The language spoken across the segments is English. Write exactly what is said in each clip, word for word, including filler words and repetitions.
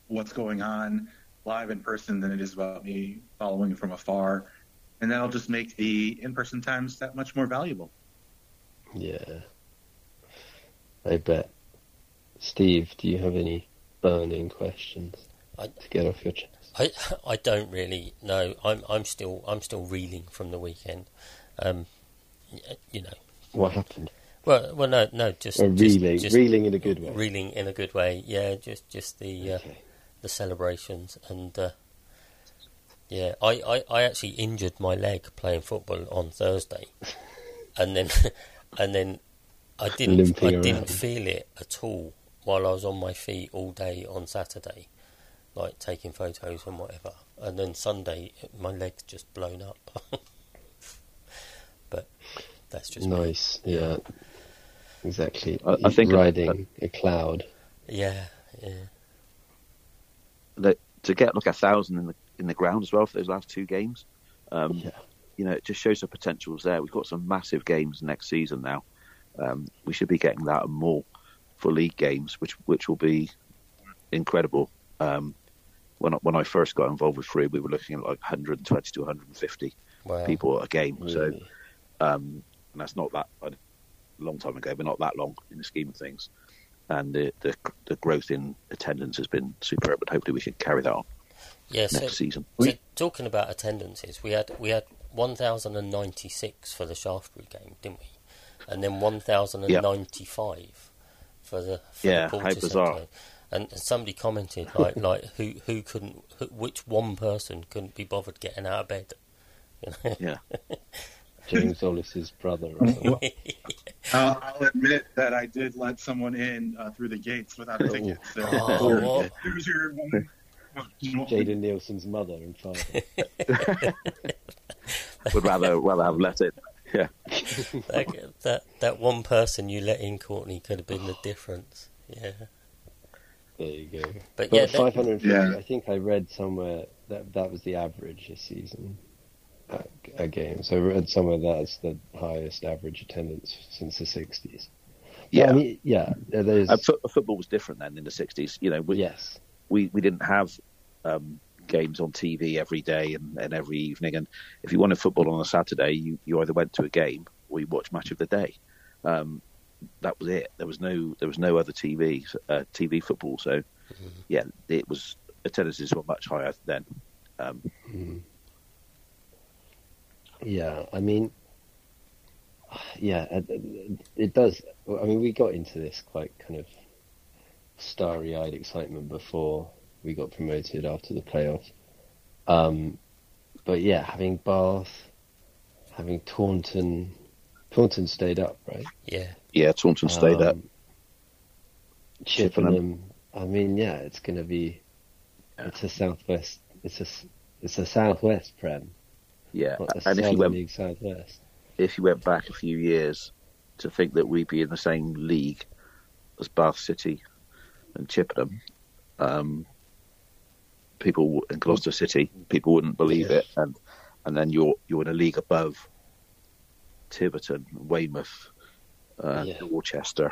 what's going on live in person than it is about me following from afar. And that'll just make the in-person times that much more valuable. Yeah, I bet. Steve, do you have any burning questions I, to get off your chest? I I don't really know. I'm I'm still I'm still reeling from the weekend. Um, you know. What happened? Well, well, no, no, just, oh, just reeling, just reeling in a good way. Reeling in a good way, yeah. Just just the uh, okay. the celebrations and uh, yeah. I, I, I actually injured my leg playing football on Thursday, and then and then I didn't Limping I didn't around. feel it at all while I was on my feet all day on Saturday, like taking photos and whatever. And then Sunday, my leg's just blown up. But that's just nice. Me. Yeah, exactly. I, I think riding a, a cloud. Yeah, yeah. That, to get like a thousand in the in the ground as well for those last two games, um, yeah. you know, it just shows the potential's there. We've got some massive games next season now. Um, we should be getting that and more for league games, which which will be incredible. Um, when I, when I first got involved with Free, we were looking at like one hundred twenty to one hundred fifty wow. people a game. Really? So, um, and that's not that a long time ago, but not that long in the scheme of things. And the the, the growth in attendance has been superb. But hopefully, we can carry that on yeah, next so, season. So talking about attendances, we had we had one thousand ninety-six for the Shaftesbury game, didn't we? And then one thousand ninety-five yep. for the for yeah, the how bizarre. game. And somebody commented like like who who couldn't who, which one person couldn't be bothered getting out of bed. You know? Yeah. James Ollis's brother. Well, I'll, I'll admit that I did let someone in uh, through the gates without a ticket. So oh, well. There's your one. Jaden Nielsen's mother and father. Would rather rather have let it. Yeah. that, that that one person you let in, Courtney, could have been the difference. Yeah. There you go. But, but yeah, five hundred fifty. Yeah. I think I read somewhere that that was the average this season. A game. So I read somewhere that's the highest average attendance since the sixties. Yeah, I mean, yeah. There's... Uh, fo- football was different then in the sixties. You know, we, yes, we we didn't have um, games on T V every day and, and every evening. And if you wanted football on a Saturday, you, you either went to a game or you watched Match of the Day. Um, that was it. There was no there was no other T V uh, T V football. So mm-hmm. yeah, it was attendances were much higher then. Um, mm. Yeah, I mean, yeah, it, it does. I mean, we got into this quite kind of starry-eyed excitement before we got promoted after the playoffs. Um, but yeah, having Bath, having Taunton, Taunton stayed up, right? Yeah, yeah, Taunton stayed um, up. Chippenham. I mean, yeah, it's going to be. It's a southwest. It's a it's a southwest prem. Yeah, and if you went League Southwest. if you went back a few years, to think that we'd be in the same league as Bath City and Chippenham, um, people in Gloucester City, people wouldn't believe yeah. it, and and then you're you're in a league above Tiverton, Weymouth, uh, yeah. Dorchester.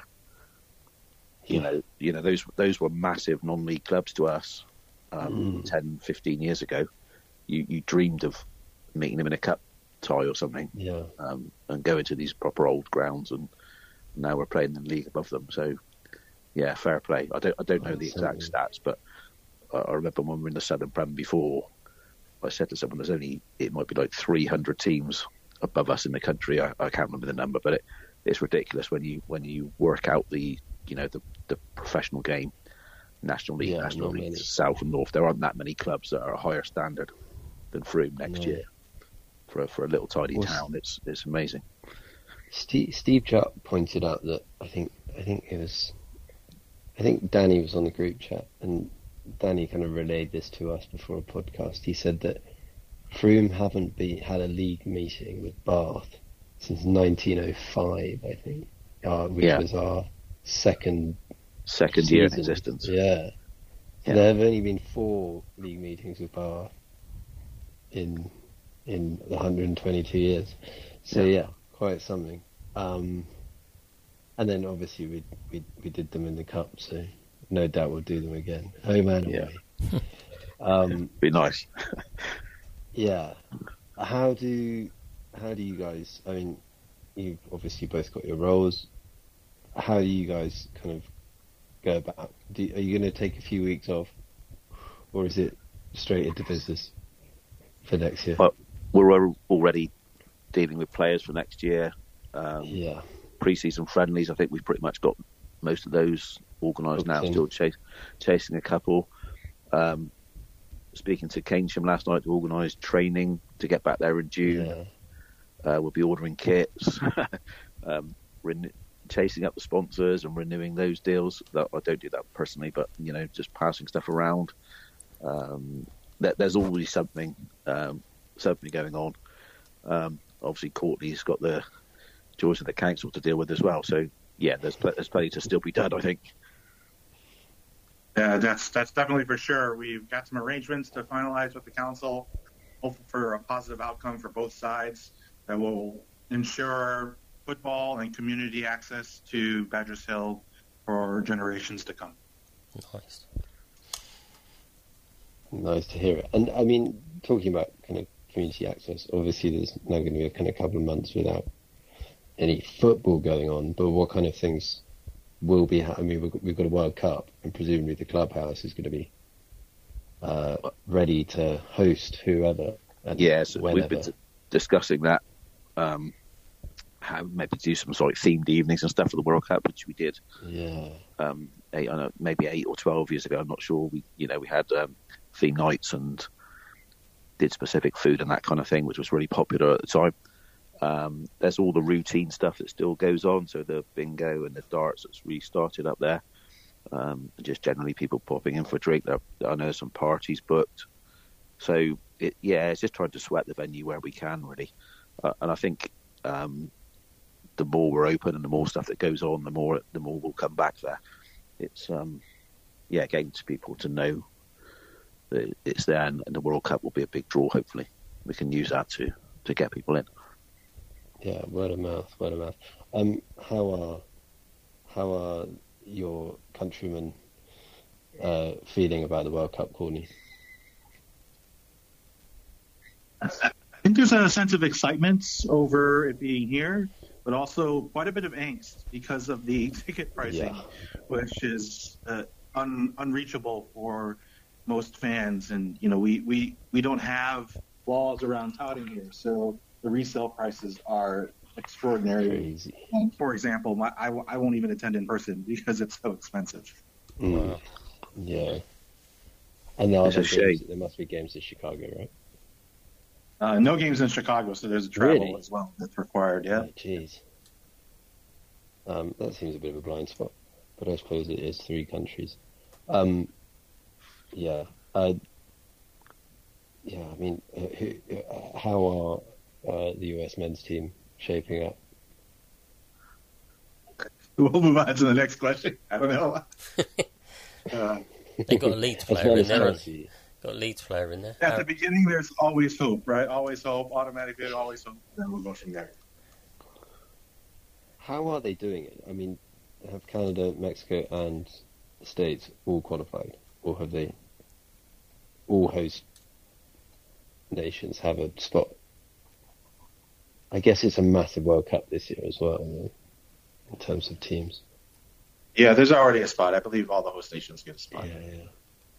You yeah. know, you know those those were massive non-league clubs to us um, mm. ten, fifteen years ago. You you dreamed of meeting them in a cup tie or something, yeah, um, and going to these proper old grounds, and now we're playing in the league above them. So, yeah, fair play. I don't, I don't know the exact stats, but I, I remember when we were in the Southern Prem before, I said to someone, "There's only it might be like three hundred teams above us in the country." I, I can't remember the number, but it, it's ridiculous when you when you work out the you know the the professional game, National League, yeah, National League, many. South and North. There aren't that many clubs that are a higher standard than Frome next no. year. For a, for a little tiny well, town, it's it's amazing. Steve, Steve Jupp pointed out that I think I think it was I think Danny was on the group chat, and Danny kind of relayed this to us before a podcast. He said that Frome haven't been had a league meeting with Bath since nineteen oh five, I think, uh, which yeah. was our second second season. year in existence. Yeah, yeah. There have only been four league meetings with Bath in. in one hundred twenty-two years. So yeah, yeah quite something. Um, and then obviously we, we we did them in the cup, so no doubt we'll do them again. Home and away. um, Be nice. yeah. How do how do you guys? I mean, you've obviously both got your roles. How do you guys kind of go about? Do, are you going to take a few weeks off, or is it straight into business for next year? Well, we're already dealing with players for next year. Um, yeah. Pre-season friendlies, I think we've pretty much got most of those organised now. Okay. Still chase, chasing a couple. Um, speaking to Keynsham last night to organise training to get back there in June. Yeah. Uh, we'll be ordering kits, um, renew- chasing up the sponsors and renewing those deals. That, I don't do that personally, but you know, just passing stuff around. Um, there, there's always something, um, something going on. Um, obviously, Courtney's got the joys of the council to deal with as well. So yeah, there's pl- there's plenty to still be done, I think. Yeah, that's that's definitely for sure. We've got some arrangements to finalize with the council, hopeful for a positive outcome for both sides that will ensure football and community access to Badgers Hill for generations to come. Nice. Nice to hear it. And I mean, talking about kind of community access, obviously there's now going to be a kind of couple of months without any football going on, but what kind of things will be, I mean, we've got, we've got a World Cup, and presumably the clubhouse is going to be uh, ready to host whoever. And yes, yeah, so whenever. We've been t- discussing that, um, how maybe do some sort of themed evenings and stuff for the World Cup, which we did. Yeah. Um, eight, I don't know, maybe eight or twelve years ago. I'm not sure. We, you know, we had um, theme nights and did specific food and that kind of thing, which was really popular at the time. Um, there's all the routine stuff that still goes on, so the bingo and the darts that's restarted up there. Um, just generally people popping in for a drink. There, I know there's some parties booked. So it, yeah, it's just trying to sweat the venue where we can, really. Uh, and I think um, the more we're open and the more stuff that goes on, the more the more will come back there. It's um, yeah, getting to people to know that it's there, and, and the World Cup will be a big draw. Hopefully, we can use that to to get people in. Yeah, word of mouth, word of mouth. Um, how are how are your countrymen uh, feeling about the World Cup, Courtney? I think there's a sense of excitement over it being here, but also quite a bit of angst because of the ticket pricing, Yeah. which is uh, un- unreachable for most fans. And, you know, we, we, we don't have laws around touting here, so the resale prices are extraordinary. Crazy. For example, my, I, I won't even attend in person because it's so expensive. Mm. Wow. Yeah. And there, are It's a there, games, shame. there must be games in Chicago, right? Uh, no games in Chicago, so there's a travel Really? as well that's required, yeah. Oh, jeez. Um, that seems a bit of a blind spot, but I suppose it is three countries. Um, yeah. Uh, yeah, I mean, uh, who, uh, how are uh, the U S men's team shaping up? We'll move on to the next question. I don't know. uh, They got a Leeds As player well in as there. haven't they? Chelsea. Got a Leeds player in there. at the beginning, there's always hope, right? Always hope, automatically, always hope. Then we'll go from there. How are they doing it? I mean, have Canada, Mexico, and the States all qualified, or have they all host nations have a spot? I guess it's a massive World Cup this year as well, you know, in terms of teams. Yeah, there's already a spot. I believe all the host nations get a spot. Yeah, yeah.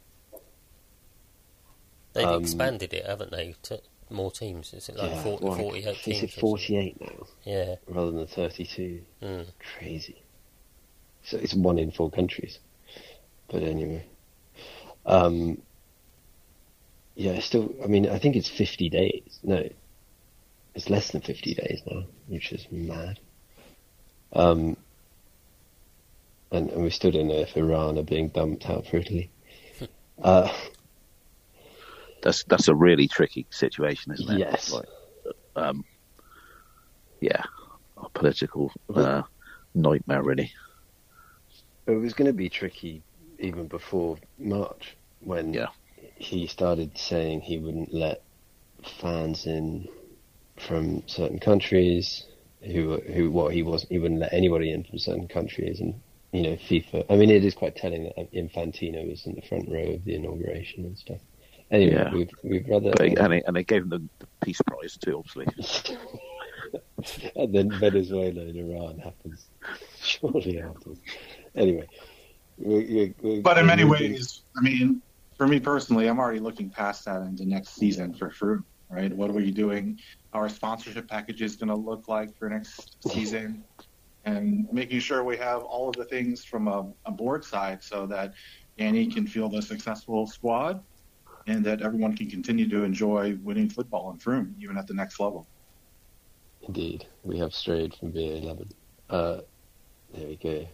They've Um, expanded it, haven't they? To more teams. Is it like Yeah, forty, like, forty-eight teams? Is it or something? forty-eight now, Yeah. rather than thirty-two? Mm. Crazy. So it's one in four countries. But anyway. Um, yeah, it's still, I mean, I think it's fifty days. No, it's less than fifty days now, which is mad. Um, and, and we still don't know if Iran are being dumped out for Italy. Uh, That's that's a really tricky situation, isn't it? Yes. Like, um, yeah, a political uh, nightmare, really. It was going to be tricky even before March, when Yeah. he started saying he wouldn't let fans in from certain countries, who who what he wasn't he wouldn't let anybody in from certain countries, and you know, FIFA. I mean, it is quite telling that Infantino was in the front row of the inauguration and stuff. Anyway, Yeah. we've we've rather But, and, they, and they gave them the peace prize too, obviously. and then Venezuela and Iran happens shortly afterwards. Anyway, we, we, we, But in many we- ways, I mean, for me personally, I'm already looking past that into next season for Fruit, right? What are we doing? Our sponsorship package is going to look like for next season, and making sure we have all of the things from a, a board side so that Danny can field a successful squad and that everyone can continue to enjoy winning football in Froome, even at the next level. Indeed, we have strayed from B A eleven. Uh, there we go.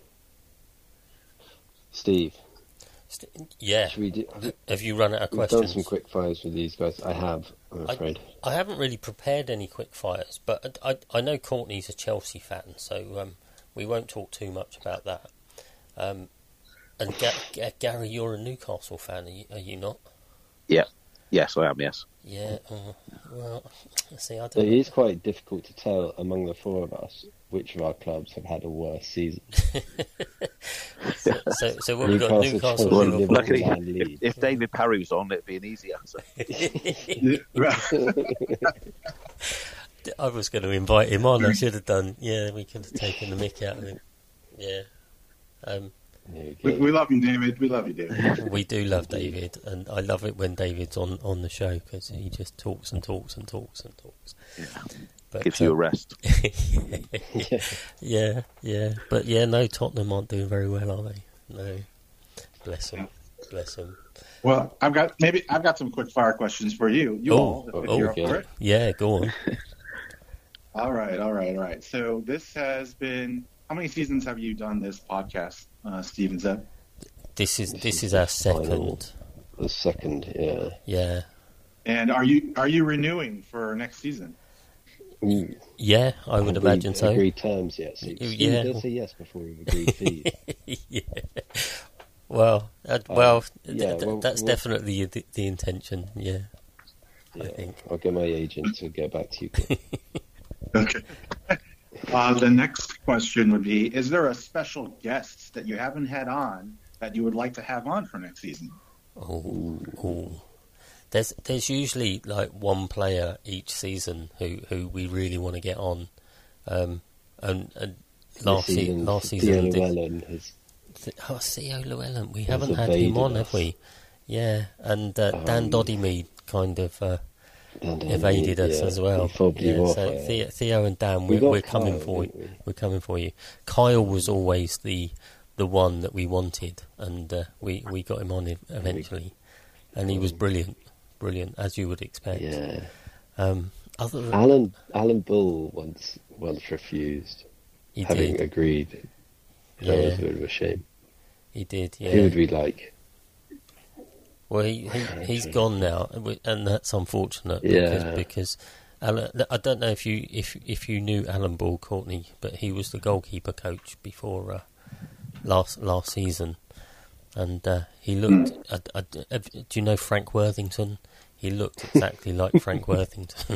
Steve, St- Yeah. should we do? Have you run out of We've done questions? some quick fires with these guys. I have, I'm I- afraid. I haven't really prepared any quick fires, but I, I know Courtney's a Chelsea fan, so um, we won't talk too much about that. Um, and Ga- Ga- Gary, you're a Newcastle fan, are you, are you not? Yeah. Yes, I am, yes. Yeah. Uh, well, see, I So don't. it is quite difficult to tell among the four of us which of our clubs have had a worse season. So, so what we've got Newcastle, Newcastle, Chelsea, Liverpool. Luckily, and if, Leeds. if David Parry was on, it'd be an easy answer. I was going to invite him on. I should have done. Yeah, we could have taken the mick out of him. Yeah. Um, There we we, go. we love you, David. We love you, David. we do love David, and I love it when David's on, on the show because he just talks and talks and talks and talks. Yeah. But, Gives you a um, rest. yeah, yeah, but yeah, no, Tottenham aren't doing very well, are they? No, bless them, bless them. Well, I've got maybe I've got some quick fire questions for you. You Oh, all, if oh, you're up okay. for it. Yeah, go on. All right, all right, all right. So this has been. How many seasons have you done this podcast, uh, Steve and Zeb? This is This this is is our the final. second. The second, yeah. Yeah, And are you are you renewing for next season? Ooh, yeah, I would have imagine we so. Agreed terms yet? Steve? You- Steve, yeah. let's say yes before we've agreed fees. yeah. Well, uh, Um, well, th- yeah, th- well, that's well- definitely the, the intention. Yeah, I Yeah, think. I'll get my agent to get back to you. Okay. Uh, the next question would be: is there a special guest that you haven't had on that you would like to have on for next season? Oh, oh. There's there's usually like one player each season who, who we really want to get on, um, and, and last This season last Theo season did- Llewellyn has th- oh Theo Llewellyn, we Has haven't had him evaded on, us. have we? Yeah, and uh, Dan Um, Doddymead kind of uh, and, um, evaded us yeah, as well. he fobbed you Yeah, off, so uh, Theo, Theo and Dan, we we're, got we're coming Kyle, for you. didn't we? We're coming for you. Kyle was always the the one that we wanted, and uh, we we got him on e- eventually, and he was brilliant, brilliant as you would expect. Yeah. Um, other than Alan Alan Bull once once refused, he having did, agreed. That Yeah. was a bit of a shame. he did. Who would Yeah. we like? Well, he, he he's gone now, and we- and that's unfortunate. Yeah. Because, because Alan, I don't know if you if if you knew Alan Ball, Courtney, but he was the goalkeeper coach before uh, last last season, and uh, he looked. I, I, do you know Frank Worthington? He looked exactly like Frank Worthington,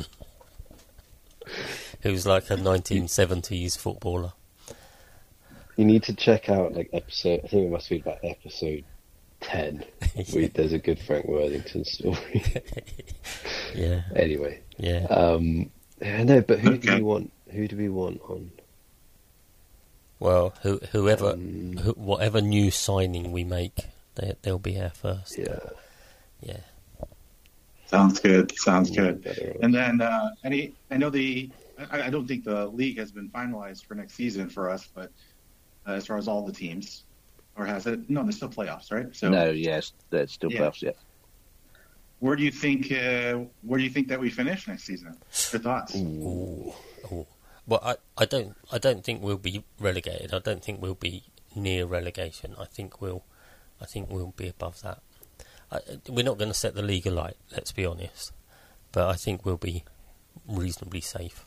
who was like a nineteen seventies footballer. You need to check out like episode. I think it must be about episode ten. We, there's a good Frank Worthington story. Yeah, Anyway, yeah. um, yeah, no, but who do Okay. we want? Who do we want on? Well, who, whoever, Um, who, whatever new signing we make, they, they'll be our first. Yeah, Yeah. Sounds good. Sounds yeah, good. better on. And then uh, any, I know the, I, I don't think the league has been finalized for next season for us, but uh, as far as all the teams, or has it? No, there's still playoffs, right? So No, yes, there's still Yeah. playoffs, yeah. where do you think, uh, where do you think that we finish next season? Your thoughts? Ooh, ooh. Well, I, I don't I don't think we'll be relegated. I don't think we'll be near relegation. I think we'll I think we'll be above that. I, we're not going to set the league alight. Let's be honest, but I think we'll be reasonably safe.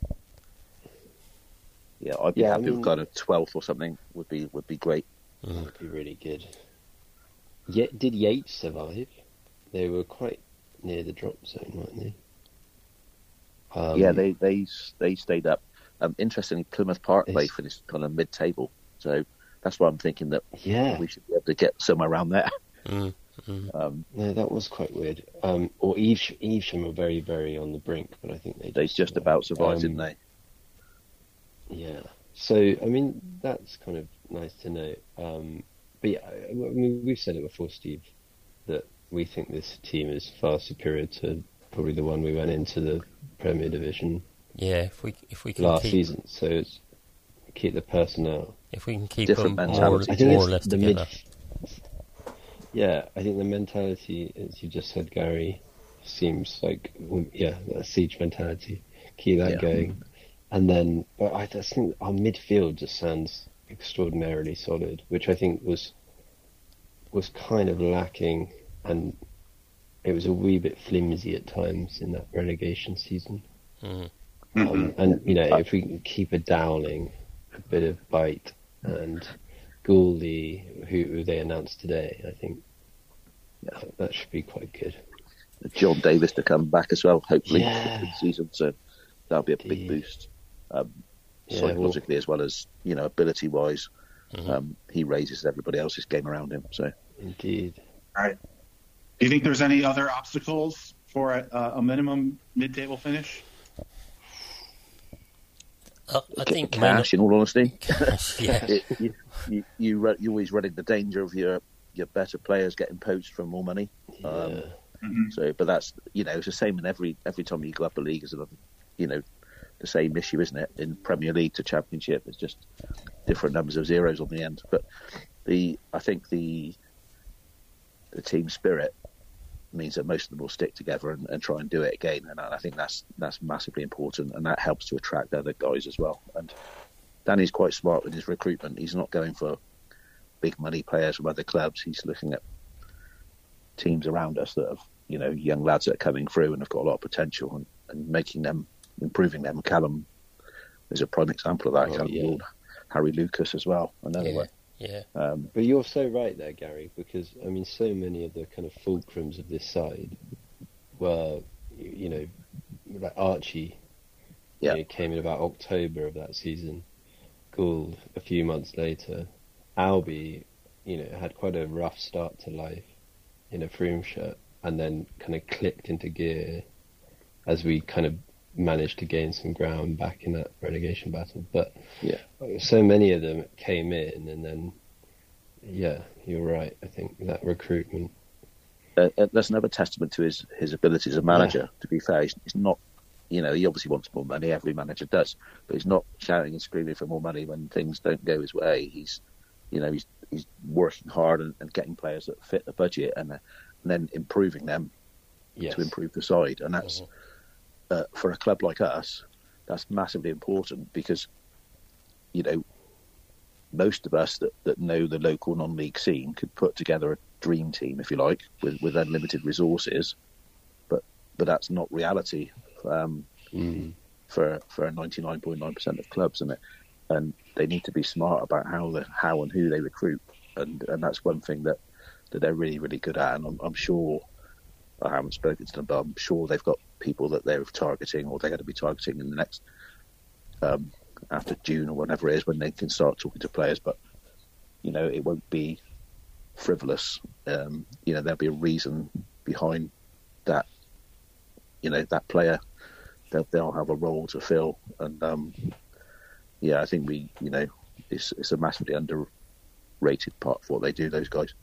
Yeah, I'd be Yeah, I happy mean- with kind of twelfth or something would be would be great. Mm. That'd be really good. Yeah, did Yates survive? They were quite near the drop zone, weren't they? Um, yeah, they they they stayed up. Um, interestingly, Plymouth Park they It's- finished kind of mid-table, so that's why I'm thinking that Yeah. we should be able to get somewhere around there. Mm, mm. Um, No, that was quite weird. Um, or Evesham, Evesham are very, very on the brink, but I think they they just about survived, Um, didn't they? Yeah. So, I mean, that's kind of nice to know. Um, but yeah, I I mean, we've said it before, Steve, that we think this team is far superior to probably the one we went into the Premier Division Yeah, if we if we can last keep season. So it's keep the personnel. if we can keep Different them more, mentality. I think more it's or less the together. mid. Yeah, I think the mentality, as you just said, Gary, seems like um, yeah, that siege mentality. Keep that Yeah. going, and then, but I just think our midfield just sounds extraordinarily solid, which I think was was kind of lacking, and it was a wee bit flimsy at times in that relegation season. Mm. Um, and you know, if we can keep a Dowling, a bit of bite, and Gouldy, who, who they announced today, I think yeah, that should be quite good. John Davis to come back as well, hopefully, Yeah. for the season. So that'll be a big Indeed. boost. Um, Yeah, psychologically as well as, you know, ability-wise. Mhm. Um, he raises everybody else's game around him. So Indeed. All right. Do you think there's any other obstacles for a, a minimum mid-table finish? Uh, I Ca- think cash, in all honesty, cash, yeah, it, you, you, you, re- you're always running the danger of your, your better players getting poached for more money. Yeah. Um, Mm-hmm. So, but that's, you know, it's the same in every every time you go up a league. It's another, you know, the same issue, isn't it? In Premier League to Championship, it's just different numbers of zeros on the end. But the, I think the the team spirit means that most of them will stick together and, and try and do it again. And I think that's that's massively important, and that helps to attract other guys as well. And Danny's quite smart with his recruitment. He's not going for big money players from other clubs. He's looking at teams around us that have, you know, young lads that are coming through and have got a lot of potential, and, and making them, improving them. Callum is a prime example of that. Oh, Callum yeah. Ward, Harry Lucas as well, another yeah, one. yeah. Um, But you're so right there, Gary, because I mean, so many of the kind of fulcrums of this side were, you you know, like Archie, Yeah. you know, came in about October of that season. Gould a few months later. Albie, you know, had quite a rough start to life in a Froome shirt, and then kind of clicked into gear as we kind of managed to gain some ground back in that relegation battle. But Yeah. so many of them came in, and then, yeah, you're right. I think that recruitment. uh, uh, that's another testament to his, his ability as a manager. To be fair, he's, he's not, you know, he obviously wants more money. Every manager does, but he's not shouting and screaming for more money when things don't go his way. He's, you know, he's he's working hard and, and getting players that fit the budget, and, uh, and then improving them Yes. to improve the side. And that's uh, for a club like us, that's massively important, because, you know, most of us that, that know the local non-league scene could put together a dream team, if you like, with, with unlimited resources, but but that's not reality um, Mm. for for ninety-nine point nine percent of clubs, and it and they need to be smart about how the how and who they recruit, and and that's one thing that, that they're really really good at. And I'm, I'm sure, I haven't spoken to them, but I'm sure they've got people that they're targeting, or they're going to be targeting in the next um, after June or whenever it is, when they can start talking to players. But you know, it won't be frivolous. Um, you know, there'll be a reason behind that. You know, that player, they'll, they'll have a role to fill, and um, yeah, I think we, you know, it's it's a massively underrated part of what they do. Those guys.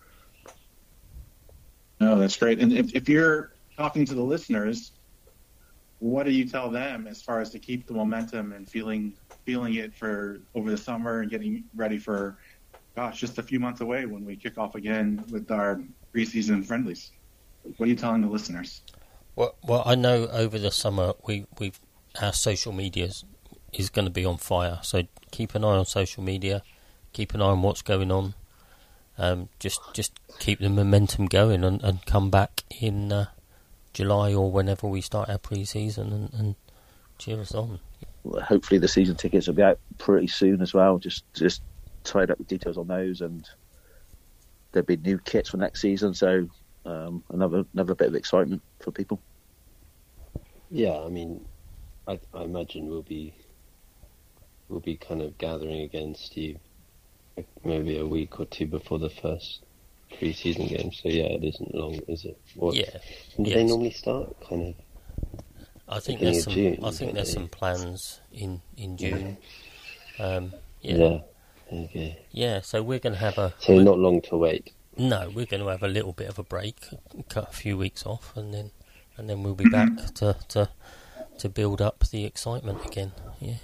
No, that's great. And if, if you're talking to the listeners, what do you tell them as far as to keep the momentum and feeling feeling it for over the summer and getting ready for, gosh, just a few months away when we kick off again with our preseason friendlies? What are you telling the listeners? Well, well, I know over the summer we we've our social media is, is going to be on fire. So keep an eye on social media, keep an eye on what's going on. Um, just just keep the momentum going, and, and come back in uh, July or whenever we start our pre-season, and, and cheer us on. Well, hopefully the season tickets will be out pretty soon as well. Just just tied up the details on those, and there'll be new kits for next season. So um, another another bit of excitement for people. Yeah, I mean, I, I imagine we'll be we'll be kind of gathering again, Steve, maybe a week or two before the first pre-season game. So yeah, it isn't long, is it? What, Yeah. when do yes. they normally start? Kind of. I think beginning there's of some. June, I think don't there's they? some plans in in June. Um, yeah. Yeah. Okay. Yeah. So we're going to have a. So not long to wait. No, we're going to have a little bit of a break, cut a few weeks off, and then and then we'll be back to to to build up the excitement again. Yeah.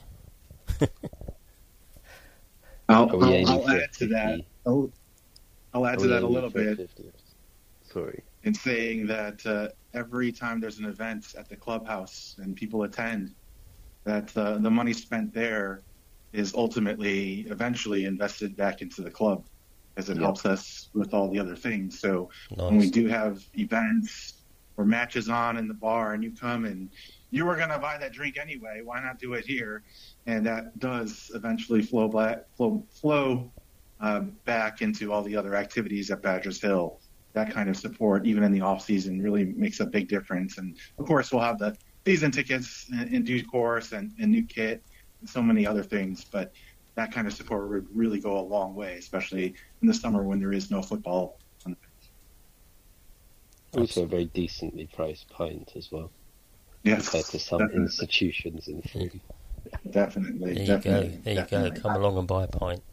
I'll, Are we I'll, aiming I'll for add to that. fifty? I'll, I'll add Are to we that a aiming little for bit fifty? Sorry. in saying that uh, every time there's an event at the clubhouse and people attend, that uh, the money spent there is ultimately, eventually invested back into the club, as it Yeah. helps us with all the other things. So when we Nice. do have events or matches on in the bar and you come and you were going to buy that drink anyway, why not do it here? And that does eventually flow back, flow, flow uh, back into all the other activities at Badgers Hill. That kind of support, even in the off season, really makes a big difference. And of course, we'll have the season tickets in, in due course and, and new kit and so many other things. But that kind of support would really go a long way, especially in the summer when there is no football on the pitch. Also a very decently priced pint as well, Yes, compared to some definitely. institutions in food. Definitely. There you definitely, go. There you definitely. go. Come along and buy a pint.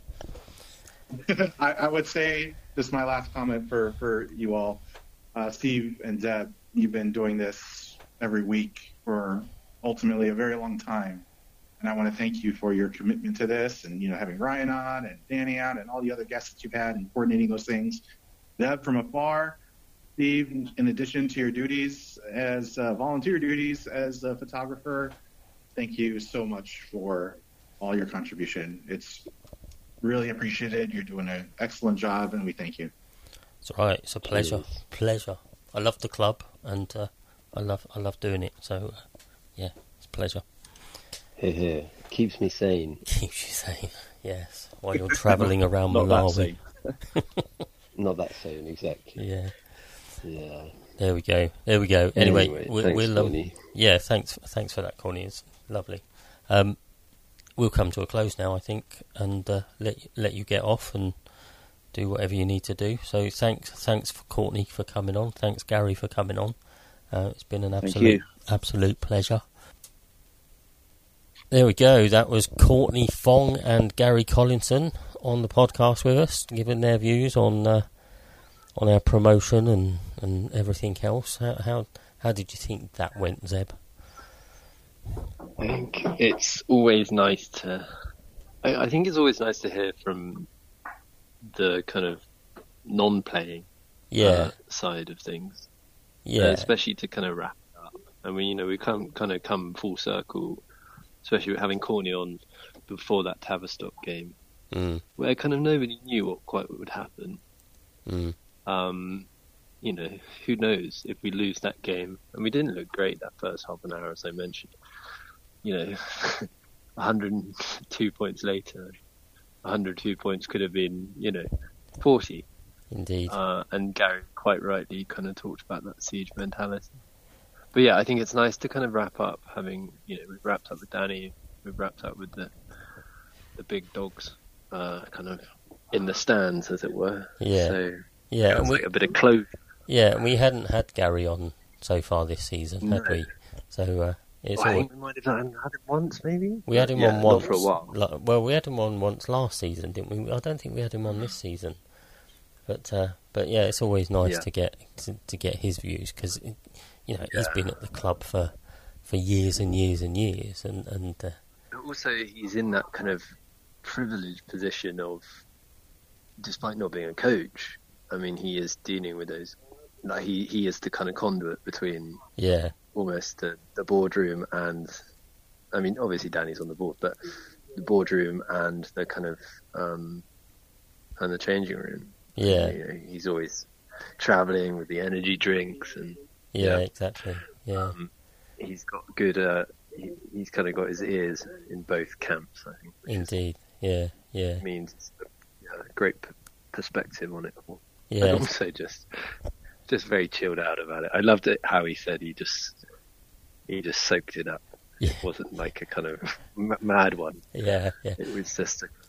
I, I would say, this is my last comment for, for you all. Uh, Steve and Deb, you've been doing this every week for ultimately a very long time. And I want to thank you for your commitment to this and, you know, having Ryan on and Danny on and all the other guests that you've had and coordinating those things. Deb, from afar, Steve, in addition to your duties as uh, volunteer duties as a photographer, thank you so much for all your contribution. It's really appreciated. You're doing an excellent job, and we thank you. It's all right. It's a pleasure. Cheers. Pleasure. I love the club, and uh, I love I love doing it. So, uh, yeah, it's a pleasure. Here, here. Keeps me sane. Keeps you sane. Yes, while you're travelling around Not that Malawi. same. Not that sane, exactly. Yeah. Yeah. There we go. There we go. Anyway, Anyway, we, thanks, we'll um, Connie. yeah, thanks, thanks for that, Connie. It's lovely. Um, we'll come to a close now, I think, and uh, let let you get off and do whatever you need to do. So thanks, thanks for Courtney for coming on. Thanks, Gary, for coming on. Uh, it's been an Thank absolute you. absolute pleasure. There we go. That was Courtney Fong and Gary Collinson on the podcast with us, giving their views on uh, on our promotion and, and everything else. How, how how did you think that went, Zeb? I think it's always nice to. I, I think it's always nice to hear from the kind of non-playing Yeah, uh, side of things. yeah, Uh, especially to kind of wrap it up. I mean, you know, we come kind of come full circle, especially with having Corny on before that Tavistock game, mm, where kind of nobody knew what quite what would happen. mm, Um, you know, who knows if we lose that game? And we didn't look great that first half an hour, as I mentioned. You know, one hundred two points later, one hundred two points could have been, you know, forty. indeed. Uh, and Gary quite rightly kind of talked about that siege mentality. But yeah, I think it's nice to kind of wrap up having, you know, we've wrapped up with Danny, we've wrapped up with the the big dogs, uh, kind of in the stands, as it were. Yeah. So yeah, it's and we like a bit of closure. yeah, and we hadn't had Gary on so far this season, had No. we? So uh, it's I all. think we might have had had it once, maybe. We had him yeah, on not once. for a while. Like, well, we had him on once last season, didn't we? I don't think we had him on this season. But uh, but yeah, it's always nice Yeah. to get to, to get his views because you know he's Yeah. been at the club for for years and years and years, and and uh, But also, he's in that kind of privileged position of, despite not being a coach, I mean, he is dealing with those. Like he he is the kind of conduit between yeah, almost the, the boardroom and, I mean, obviously Danny's on the board, but the boardroom and the kind of um, and the changing room. yeah, You know, he's always travelling with the energy drinks, and yeah, yeah. exactly, yeah, um, he's got good. Uh, he, he's kind of got his ears in both camps, I think. Which is- indeed, yeah, yeah, means yeah, great p- perspective on it all. yeah, And also just just very chilled out about it. I loved it how he said he just he just soaked it up. yeah, It wasn't like a kind of m- mad one. yeah, yeah, It was just a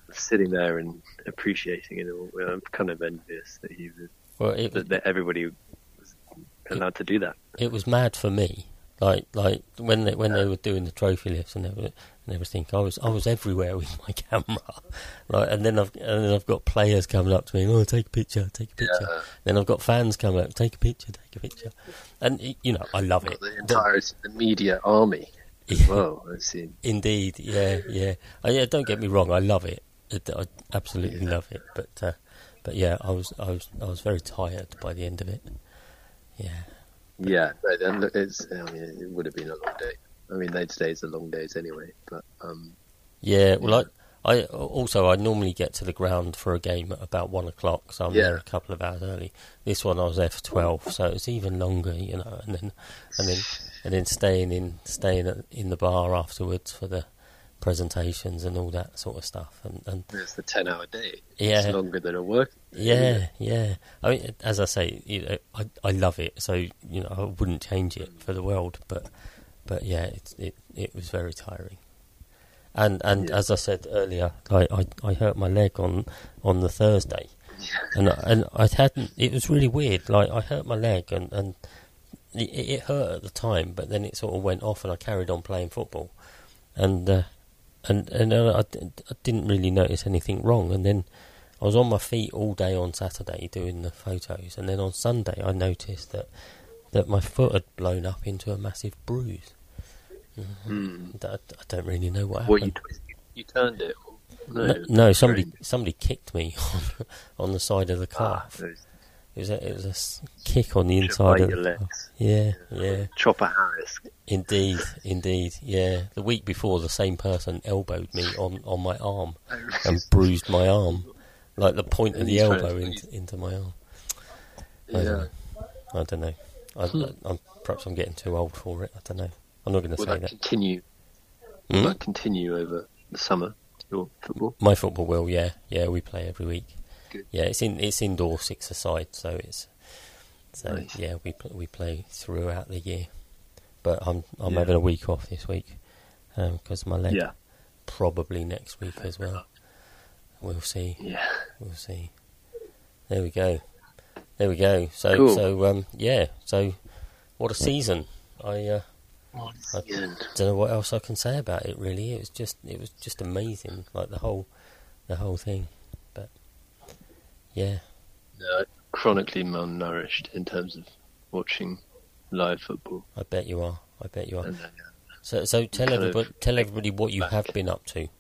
sitting there and appreciating it all. I'm kind of envious that he was, Well, it, that, that everybody was allowed to do that. it was mad for me. Like like when they, when they were doing the trophy lifts and everything, and everything, I was I was everywhere with my camera. Like, and then I've and then I've got players coming up to me, oh, take a picture, take a picture. Yeah. Then I've got fans coming up, take a picture, take a picture. And you know, I love it. The entire the media army as well. I've seen. Indeed, yeah, yeah. Uh, yeah, don't get me wrong, I love it. It- I absolutely Yeah. love it. But uh, but yeah, I was I was I was very tired by the end of it. Yeah. Yeah, no, then look, it's. I mean, it would have been a long day. I mean, those days are long days anyway. But um, Yeah, well, I, I also I normally get to the ground for a game at about one o'clock, so I'm Yeah. there a couple of hours early. This one I was there for twelve, so it's even longer, you know. And then and then and then staying in staying at, in the bar afterwards for the presentations and all that sort of stuff. And, and it's the ten-hour day. Yeah. It's longer than a work. yeah, yeah. I mean, as I say, you know, I I love it, so you know I wouldn't change it for the world. But but yeah, it it it was very tiring. And and Yeah. as I said earlier, I, I, I hurt my leg on, on the Thursday, and I- and I hadn't. It was really weird. Like I hurt my leg, and and it, it hurt at the time, but then it sort of went off, and I carried on playing football, and uh, and and uh, I, d- I didn't really notice anything wrong. And then I was on my feet all day on Saturday doing the photos, and then on Sunday I noticed that that my foot had blown up into a massive bruise. Hmm. I, I don't really know what Well, happened. you twisted, you turned it. No, No, no, somebody strange. somebody kicked me on, on the side of the Ah, calf. those It was a, it was a s- kick on the should inside bite of your the calf. legs. Yeah, yeah, Chopper Harris. indeed, indeed, yeah. The week before, the same person elbowed me on, on my arm and bruised my arm, like the point of the He's trying elbow to- into, into my arm. I Yeah. don't know. I don't know. I, Hmm. I'm, perhaps I'm getting too old for it. I don't know. I'm not going to Will say that that. continue? Hmm? Will that continue over the summer? Your football? My football will, yeah, yeah. We play every week. Good. Yeah, it's in it's indoor six aside, so it's so Nice. yeah. We pl- we play throughout the year, but I'm I'm Yeah. having a week off this week because my leg. Yeah. Probably next week as well. We'll see. Yeah. We'll see. There we go. There we go. So Cool. so um yeah. So what a season. I uh, I Yeah. don't know what else I can say about it. Really, it was just it was just amazing. Like the whole the whole thing. But yeah. No, chronically malnourished in terms of watching live football. I bet you are. I bet you are. And then, So, so tell kind of everybody, tell everybody what you back. have been up to.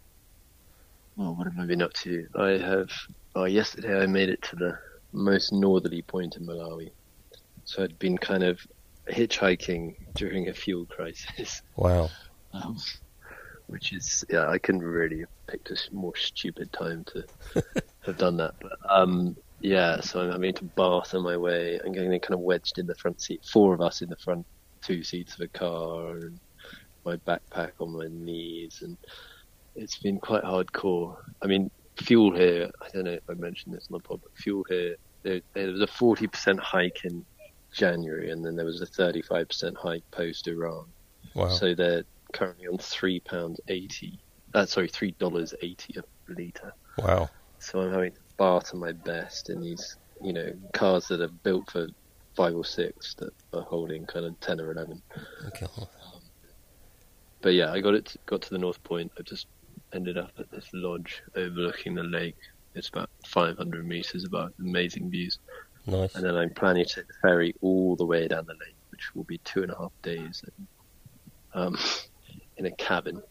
well, what have I been up to? I have. Oh, yesterday I made it to the most northerly point in Malawi. So I'd been kind of hitchhiking during a fuel crisis, Wow. um, which is yeah, I couldn't really have picked a s- more stupid time to have done that. But um, yeah, so I'm having to Bath on my way. I'm getting kind of wedged in the front seat. Four of us in the front two seats of a car, and my backpack on my knees, and it's been quite hardcore. I mean, fuel here, I don't know if I mentioned this on the pod, but fuel here, there, there was a forty percent hike in January, and then there was a thirty-five percent hike post-Iran. Wow. So they're currently on three pounds eighty. Uh, sorry, three dollars eighty a litre. Wow. So I'm having to barter my best in these, you know, cars that are built for five or six that are holding kind of ten or eleven. Okay. But yeah, I got it. Got to the North Point. I just ended up at this lodge overlooking the lake. It's about five hundred meters above, amazing views. Nice. And then I'm planning to take the ferry all the way down the lake, which will be two and a half days, um, in a cabin.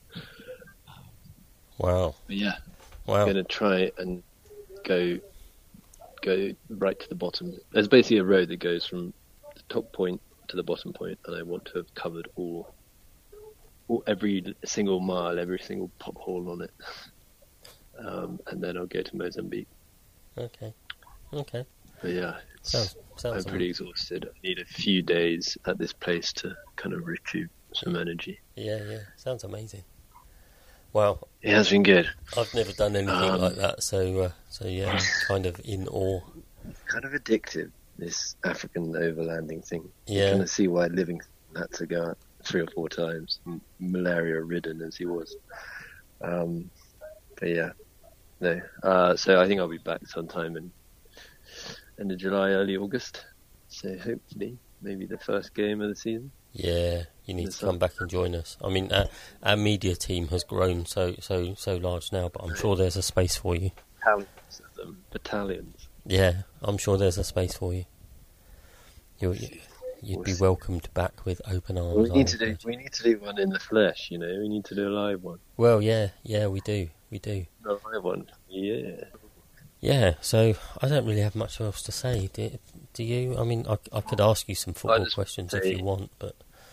Wow. But yeah, Wow. I'm gonna try and go go right to the bottom. There's basically a road that goes from the top point to the bottom point, and I want to have covered all, all every single mile, every single pothole on it. Um, and then I'll go to Mozambique. Okay. Okay. But yeah, it's, Sounds sounds. I'm pretty exhausted. I need a few days at this place to kind of recoup some energy. Yeah, yeah. Sounds amazing. Wow. It has been good. I've never done anything Um, like that, so uh, so yeah, I'm kind of in awe. Kind of addictive, this African overlanding thing. You Yeah. kind of see why Livingstone had to go out three or four times, m- malaria-ridden as he was. Um, but yeah, no. Uh, so I think I'll be back sometime in end of July, early August. So hopefully, maybe the first game of the season. Yeah, you need Yes, to come sir. back and join us. I mean, our, our media team has grown so so so large now, but I'm sure there's a space for you. Battalions of them. Battalions. Yeah, I'm sure there's a space for you. You're, you'd be welcomed back with open arms. We I need to do. imagine. We need to do one in the flesh. You know, we need to do a live one. Well, yeah, yeah, we do, we do. A live one. Yeah. Yeah, so I don't really have much else to say. Do, do you? I mean, I, I could ask you some football just questions say- if you want, but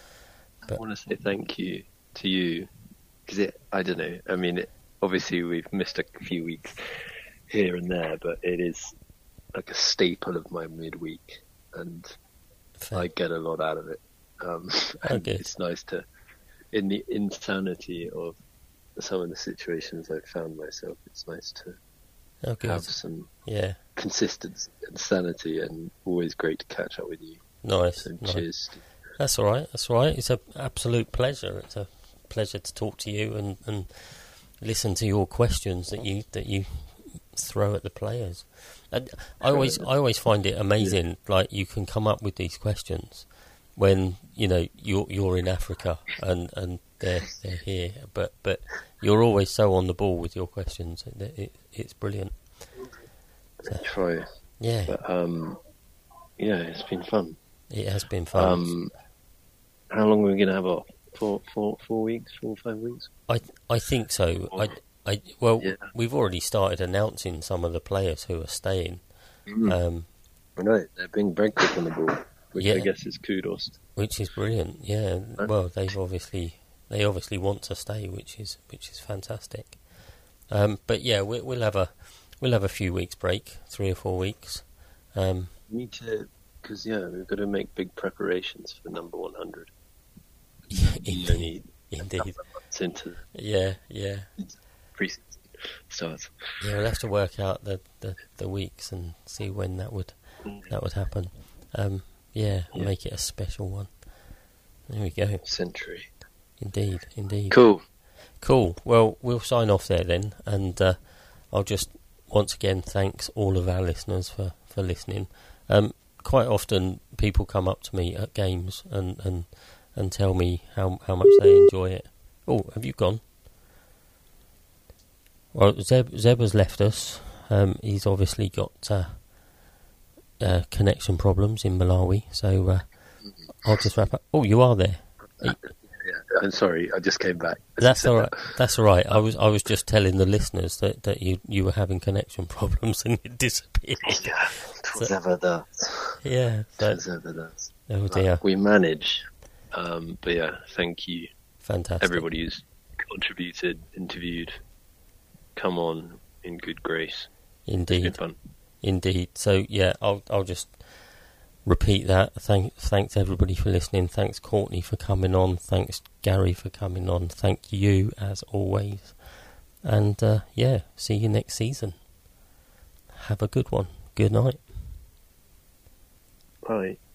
I But- want to say thank you to you because it. I don't know. I mean, it, obviously we've missed a few weeks here and there, but it is like a staple of my midweek, and fair. I get a lot out of it. Um, and good. it's nice to, in the insanity of some of the situations I've found myself, it's nice to Oh, good. have some Yeah, consistency and sanity, and always great to catch up with you. nice. So nice. cheers. That's all right. That's all right. It's an absolute pleasure. It's a pleasure to talk to you and, and listen to your questions that you that you throw at the players. And I always I always find it amazing. Like you can come up with these questions when you know you're you're in Africa and, and they're they're here, but but you're always so on the ball with your questions. It, it, it's brilliant. So, Try. yeah, But um, yeah, it's been fun. it has been fun. Um, how long are we going to have off? Four, four, four weeks, four or five weeks? I I think so. I, I well, Yeah. we've already started announcing some of the players who are staying, Mm. um, I know they're being very quick on the ball, which Yeah. I guess is kudos. which is brilliant. Yeah. Huh? Well, they've obviously they obviously want to stay, which is which is fantastic. Um, but yeah, we, we'll have a we'll have a few weeks break, three or four weeks. Um, We need to, because yeah, we've got to make big preparations for number one hundred. indeed, Only a indeed. couple of months into Yeah, yeah, pre-season starts. yeah. We'll have to work out the, the, the weeks and see when that would that would happen. Um, yeah, Yeah. make it a special one. There we go. Century. Indeed, indeed. Cool. Cool. Well, we'll sign off there then, and uh, I'll just once again thanks all of our listeners for, for listening. Um, quite often, people come up to me at games and, and, and tell me how how much they enjoy it. Oh, have you gone? Well, Zeb Zeb has left us. Um, he's obviously got uh, uh, connection problems in Malawi, so uh, I'll just wrap up. Oh, you are there. Yeah, I'm sorry, I just came back. That's all right. That's all right. I was I was just telling the listeners that, that you, you were having connection problems and it disappeared. Yeah, it was ever that. Yeah. It So, was ever that. oh dear. We manage. Um, but yeah, thank you, Fantastic. everybody who's contributed, interviewed, come on in good grace. It's been Indeed. fun. Indeed. So yeah, I'll I'll just repeat that. Thank thanks everybody for listening. Thanks Courtney for coming on. Thanks Gary for coming on. Thank you as always. And uh, yeah, see you next season. Have a good one. Good night. Bye.